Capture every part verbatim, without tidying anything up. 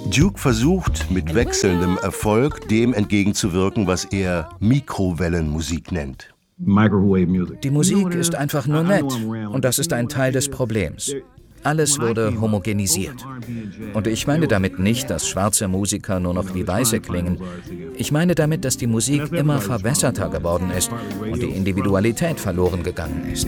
Duke versucht mit wechselndem Erfolg dem entgegenzuwirken, was er Mikrowellenmusik nennt. Die Musik ist einfach nur nett und das ist ein Teil des Problems. Alles wurde homogenisiert. Und ich meine damit nicht, dass schwarze Musiker nur noch wie Weiße klingen. Ich meine damit, dass die Musik immer verwässerter geworden ist und die Individualität verloren gegangen ist.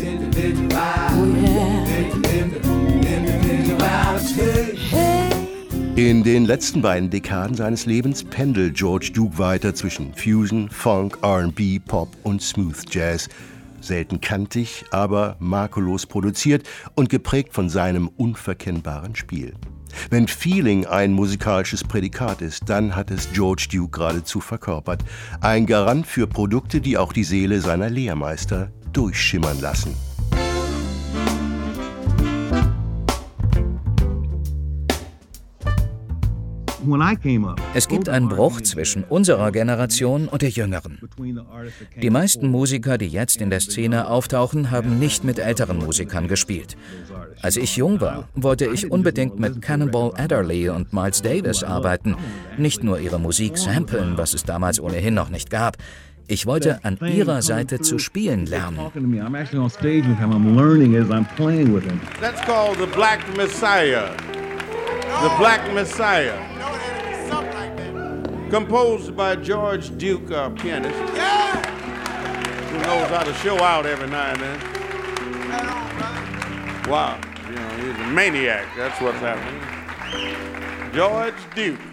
In den letzten beiden Dekaden seines Lebens pendelt George Duke weiter zwischen Fusion, Funk, R and B, Pop und Smooth Jazz. Selten kantig, aber makellos produziert und geprägt von seinem unverkennbaren Spiel. Wenn Feeling ein musikalisches Prädikat ist, dann hat es George Duke geradezu verkörpert. Ein Garant für Produkte, die auch die Seele seiner Lehrmeister durchschimmern lassen. Es gibt einen Bruch zwischen unserer Generation und der jüngeren. Die meisten Musiker, die jetzt in der Szene auftauchen, haben nicht mit älteren Musikern gespielt. Als ich jung war, wollte ich unbedingt mit Cannonball Adderley und Miles Davis arbeiten, nicht nur ihre Musik samplen, was es damals ohnehin noch nicht gab. Ich wollte an ihrer Seite zu spielen lernen. That's called the Black Messiah. The Black Messiah. Composed by George Duke, our pianist, yeah! Who knows how to show out every now and then. Wow, you know, he's a maniac, that's what's happening. George Duke.